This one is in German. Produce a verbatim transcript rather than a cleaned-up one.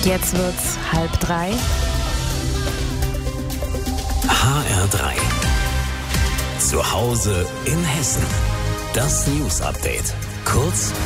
Jetzt wird's halb drei. H R drei. Zu Hause in Hessen. Das News Update. Kurz